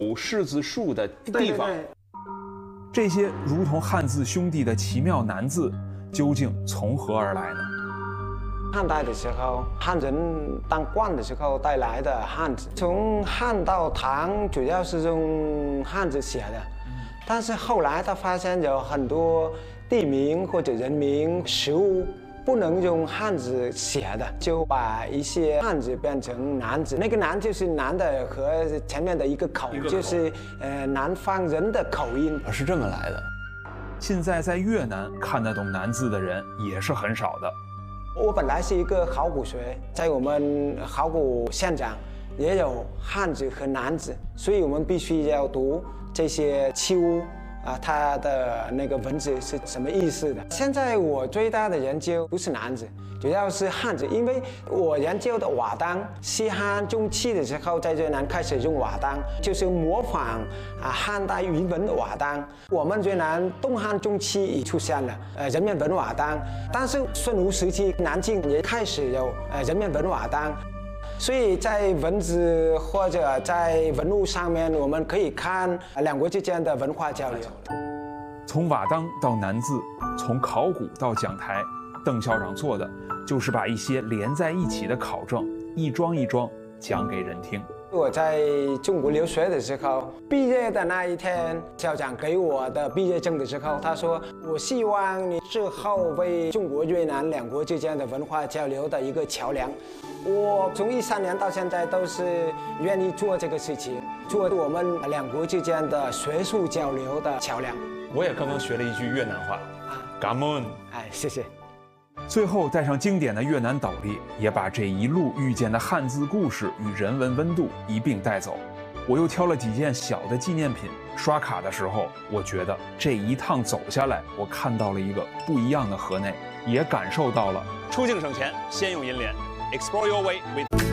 有柿子树的地方。 对， 这些如同汉字兄弟的奇妙难字，究竟从何而来呢？ 汉代的时候，汉人当官的时候带来的汉字，从汉到唐主要是用汉字写的，但是后来他发现有很多地名或者人名、食物不能用汉字写的，就把一些汉字变成南字。那个南就是南的和前面的一个口，就是南方人的口音， 是这么来的。 现在在越南看得懂南字的人也是很少的。 我本来是一个考古学，在我们考古现场也有汉字和南字，所以我们必须要读这些器物它的那个文字是什么意思的。现在我最大的研究不是南字，主要是汉字，因为我研究的瓦当，西汉中期的时候在越南开始用瓦当，就是模仿汉代语文的瓦当。我们越南东汉中期已出现了人面纹瓦当，但是孙吴时期南晋也开始有人面纹瓦当。所以在文字或者在文物上面，我们可以看两国之间的文化交流。 从瓦当到南字，从考古到讲台，邓校长做的就是把一些连在一起的考证一桩一桩讲给人听。 我在中国留学的时候，毕业的那一天，校长给我的毕业证的时候，他说：“我希望你日后为中国越南两国之间的文化交流的一个桥梁。”我从13年到现在都是愿意做这个事情，做我们两国之间的学术交流的桥梁。 我也刚刚学了一句越南话感恩。 哎，谢谢。 最后带上经典的越南斗笠，也把这一路遇见的汉字故事与人文温度一并带走。我又挑了几件小的纪念品，刷卡的时候，我觉得这一趟走下来，我看到了一个不一样的河内，也感受到了出境省钱，先用银联。Explore your way with